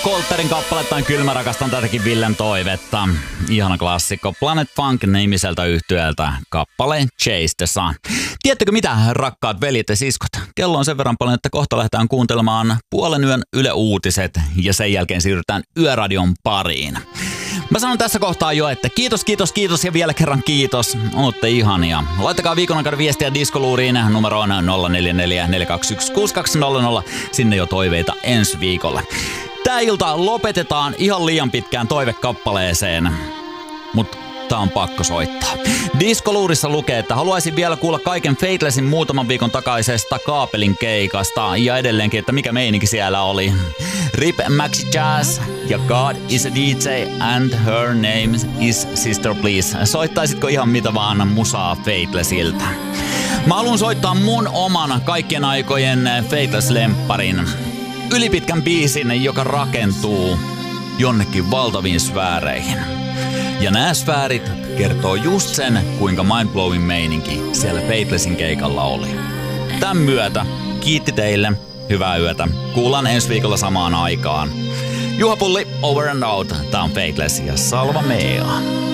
Colterin kappaletta on kylmä, rakastan tätäkin Villen toivetta. Ihana klassikko Planet Funk-nimiseltä yhtyeeltä kappale Chase the Sun. Tiedättekö mitä, rakkaat veljet ja siskot? Kello on sen verran paljon, että kohta lähdetään kuuntelemaan puolen yön Yle Uutiset ja sen jälkeen siirrytään Yöradion pariin. Mä sanon tässä kohtaa jo, että kiitos ja vielä kerran kiitos. Ootte ihania. Laittakaa viikon aikana viestiä Diskoluuriin numeroon 0444216200. Sinne jo toiveita ensi viikolle. Tää ilta lopetetaan ihan liian pitkään toivekappaleeseen. Mut tää on pakko soittaa. Diskoluurissa lukee, että haluaisin vielä kuulla kaiken Faithlessin muutaman viikon takaisesta kaapelin keikasta. Ja edelleenkin, että mikä meininki siellä oli. Rip Maxi Jazz ja God is a DJ and her name is Sister Please. Soittaisitko ihan mitä vaan musaa Faithlessiltä? Mä haluan soittaa mun oman kaikkien aikojen Faithless-lempparin. Ylipitkän biisin, joka rakentuu jonnekin valtaviin sfääreihin. Ja nämä sfäärit kertoo just sen, kuinka mindblowing meininki siellä Faithlessin keikalla oli. Tän myötä kiitti teille, hyvää yötä. Kuullaan ensi viikolla samaan aikaan. Juha Pulli, over and out. Tää on Faithless ja Salva Mea.